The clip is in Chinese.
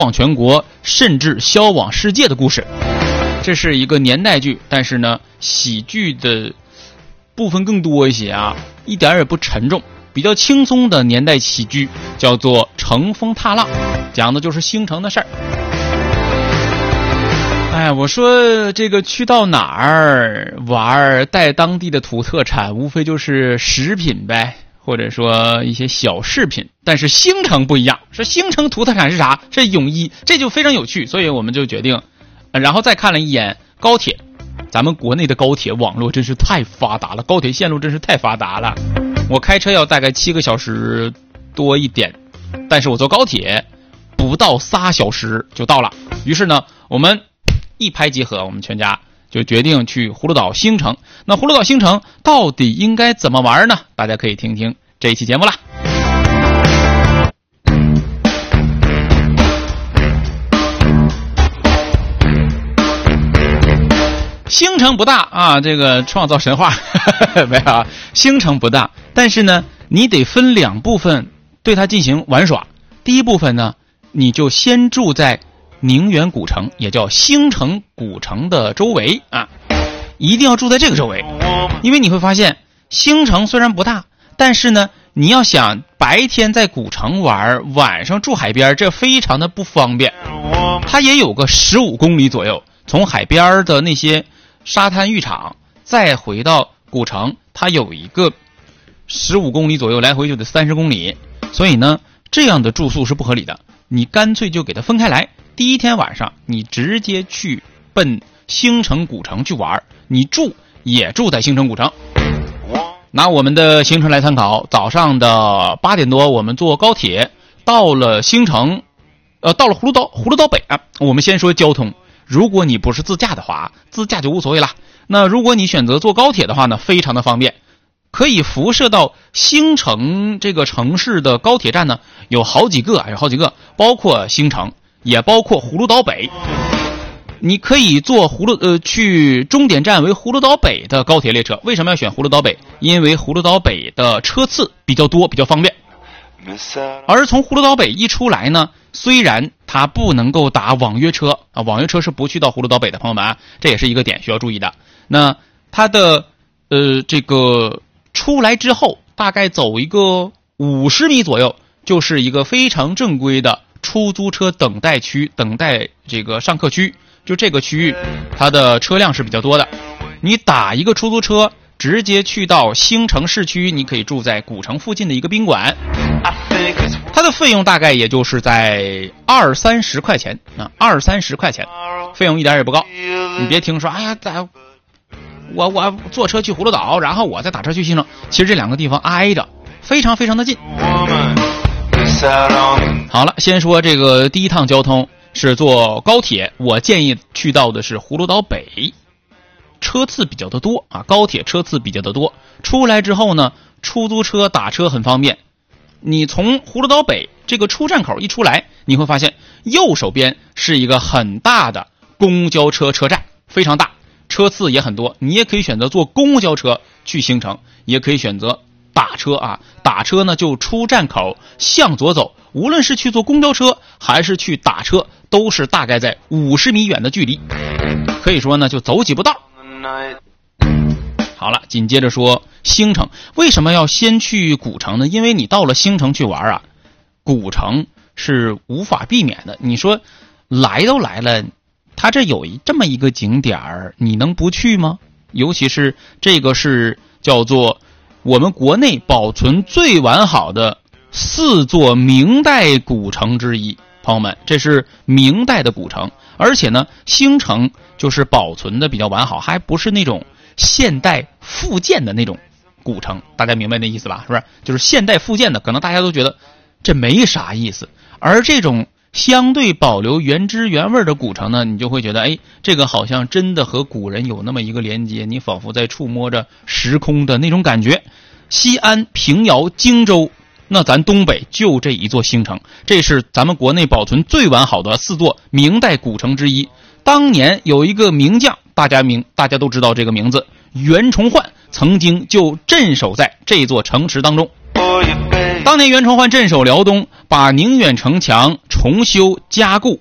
往全国，甚至销往世界的故事。这是一个年代剧，但是呢，喜剧的部分更多一些啊，一点也不沉重，比较轻松的年代喜剧，叫做《乘风踏浪》，讲的就是兴城的事儿。哎呀，我说这个去到哪儿玩，带当地的土特产，无非就是食品呗，或者说一些小饰品。但是兴城不一样，说兴城土特产是啥？是泳衣，这就非常有趣。所以我们就决定，然后再看了一眼高铁。咱们国内的高铁网络真是太发达了，高铁线路真是太发达了。我开车要大概7个小时多一点，但是我坐高铁不到3小时就到了。于是呢，我们一拍即合，我们全家就决定去葫芦岛兴城。那葫芦岛兴城到底应该怎么玩呢？大家可以听听这一期节目啦。兴城不大啊，这个创造神话没有啊，兴城不大，但是呢，你得分2部分对它进行玩耍。第一部分呢，你就先住在宁远古城，也叫兴城古城的周围啊，一定要住在这个周围，因为你会发现兴城虽然不大，但是呢，你要想白天在古城玩，晚上住海边，这非常的不方便。它也有个15公里左右，从海边的那些沙滩浴场再回到古城，它有一个15公里左右，来回就得30公里。所以呢，这样的住宿是不合理的，你干脆就给它分开来。第一天晚上你直接去奔兴城古城去玩，你住也住在兴城古城。拿我们的行程来参考，早上的8点多我们坐高铁到了兴城，到了葫芦岛北啊。我们先说交通，如果你不是自驾的话，自驾就无所谓了。那如果你选择坐高铁的话呢，非常的方便，可以辐射到兴城这个城市的高铁站呢，有好几个，包括兴城，也包括葫芦岛北。你可以坐去终点站为葫芦岛北的高铁列车。为什么要选葫芦岛北？因为葫芦岛北的车次比较多，比较方便。而从葫芦岛北一出来呢，虽然它不能够打网约车啊，网约车是不去到葫芦岛北的，朋友们啊，这也是一个点需要注意的。那它的这个出来之后，大概走一个50米左右，就是一个非常正规的出租车等待区，等待这个上客区。就这个区域，它的车辆是比较多的。你打一个出租车，直接去到兴城市区，你可以住在古城附近的一个宾馆。它的费用大概也就是在20-30块钱啊，20-30块钱，费用一点也不高。你别听说，哎呀，我坐车去葫芦岛，然后我再打车去兴城，其实这2个地方挨着，非常非常的近。好了，先说这个第一趟交通是坐高铁，我建议去到的是葫芦岛北，车次比较的多啊，高铁车次比较的多。出来之后呢，出租车打车很方便。你从葫芦岛北这个出站口一出来，你会发现右手边是一个很大的公交车车站，非常大，车次也很多。你也可以选择坐公交车去兴城，也可以选择打车啊。打车呢，就出站口向左走，无论是去坐公交车还是去打车，都是大概在50米远的距离，可以说呢就走几步道。好了，紧接着说兴城。为什么要先去古城呢？因为你到了兴城去玩啊，古城是无法避免的。你说来都来了，它这有这么一个景点儿，你能不去吗？尤其是这个是叫做我们国内保存最完好的4座明代古城之一。朋友们，这是明代的古城，而且呢，兴城就是保存的比较完好，还不是那种现代复建的那种古城，大家明白那意思吧？是不是？就是现代复建的，可能大家都觉得这没啥意思。而这种相对保留原汁原味的古城呢，你就会觉得，哎，这个好像真的和古人有那么一个连接，你仿佛在触摸着时空的那种感觉。西安、平遥、荆州，那咱东北就这一座兴城，这是咱们国内保存最完好的4座明代古城之一。当年有一个名将，大家都知道这个名字，袁崇焕曾经就镇守在这座城池当中。 当年袁崇焕镇守辽东，把宁远城墙重修加固，